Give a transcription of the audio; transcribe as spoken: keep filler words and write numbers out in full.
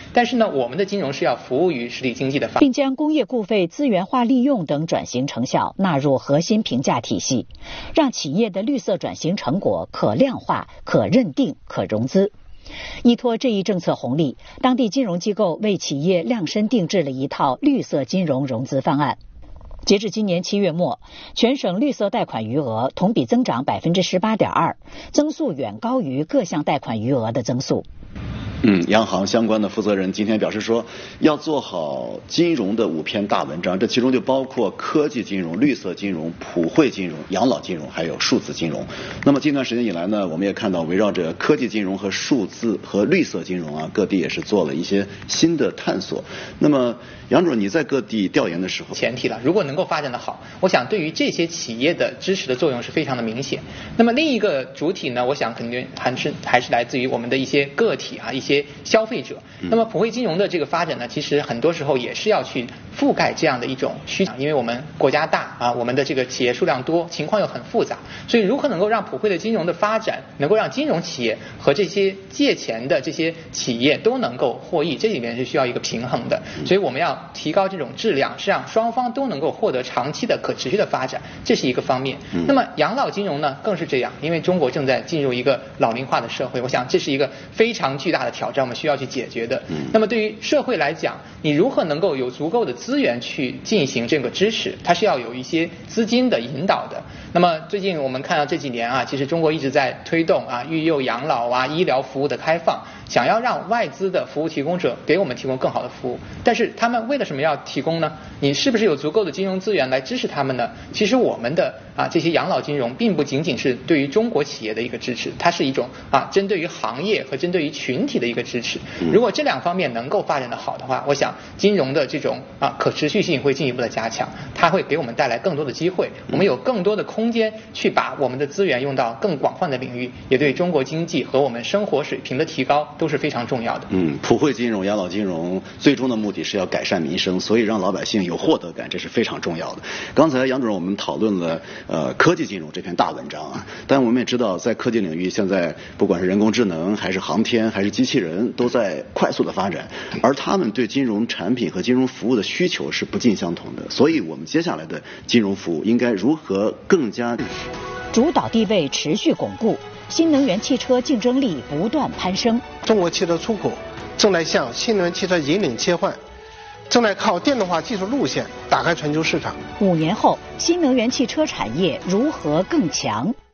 但是呢，我们的金融是要服务于实体经济的发展， 并将工业固废、资源化利用等转型成效纳入核心评价体系，让企业的绿色转型成果可量化、可认定、可融资。依托这一政策红利，当地金融机构为企业量身定制了一套绿色金融融资方案。截至今年七月末，全省绿色贷款余额同比增长百分之十八点二，增速远高于各项贷款余额的增速。 嗯，央行相关的负责人今天表示说，要做好金融的五篇大文章，这其中就包括科技金融、绿色金融、普惠金融、养老金融，还有数字金融。那么近段时间以来呢，我们也看到围绕着科技金融和数字和绿色金融啊，各地也是做了一些新的探索。那么杨主任，你在各地调研的时候， 前提了，如果能够发展的好，我想对于这些企业的支持的作用是非常的明显。那么另一个主体呢，我想肯定还是还是来自于我们的一些个体啊，一些消费者。那么普惠金融的这个发展呢，其实很多时候也是要去覆盖这样的一种需求，因为我们国家大啊，我们的这个企业数量多，情况又很复杂，所以如何能够让普惠的金融的发展，能够让金融企业和这些借钱的这些企业都能够获益，这里面是需要一个平衡的。所以我们要提高这种质量，是让双方都能够获得长期的可持续的发展，这是一个方面。那么养老金融呢，更是这样，因为中国正在进入一个老龄化的社会，我想这是一个非常巨大的挑战，我们需要去解决的。那么对于社会来讲，你如何能够有足够的资源去进行这个支持，它是要有一些资金的引导的。那么最近我们看到这几年啊，其实中国一直在推动啊育幼养老啊医疗服务的开放，想要让外资的服务提供者给我们提供更好的服务。但是他们为了什么要提供呢？你是不是有足够的金融资源来支持他们呢？其实我们的啊这些养老金融并不仅仅是对于中国企业的一个支持，它是一种啊针对于行业和针对于群体的一个支持。如果这两方面能够发展的好的话，我想金融的这种啊可持续性会进一步的加强，它会给我们带来更多的机会，我们有更多的空间去把我们的资源用到更广泛的领域，也对中国经济和我们生活水平的提高都是非常重要的。 嗯，普惠金融、养老金融最终的目的是要改善民生，所以让老百姓有获得感，这是非常重要的。刚才杨主任我们讨论了呃科技金融这篇大文章啊，但我们也知道，在科技领域，现在不管是人工智能，还是航天，还是机器人，都在快速的发展，而他们对金融产品和金融服务的需求是不尽相同的。所以我们接下来的金融服务应该如何更加主导地位持续巩固，新能源汽车竞争力不断攀升。 中国汽车出口正在向新能源汽车引领切换，正在靠电动化技术路线打开全球市场。 五年后，新能源汽车产业如何更强？